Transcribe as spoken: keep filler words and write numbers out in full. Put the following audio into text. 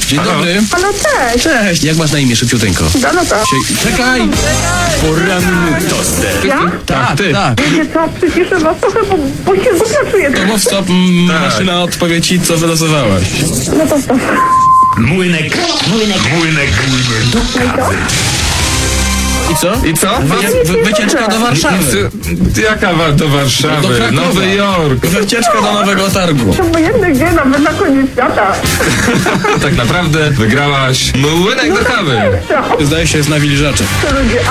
Dzień dobry. Halo, cześć. Cześć. Jak masz na imię, szybciuteńko? Danuta. Sie- Czekaj! Poranny toster. Ja? Tak, ty. Tak. Wiecie co, przyciszę was trochę, bo, bo się głupio czuję. To mów stop, m, maszyna odpowie ci, co wylosowałaś. No to stop. Młynek, młynek, młynek, młynek. I co? I co? Wy, wy, wycieczka do Warszawy. Ty, jaka wa- do Warszawy? Do Krakowa. Nowy Jork. Wycieczka do Nowego Targu. To obojętne gdzie, nawet na koniec świata. Tak naprawdę wygrałaś młynek do kawy. Co? Zdaje się, jest nawilżacze. To ludzie,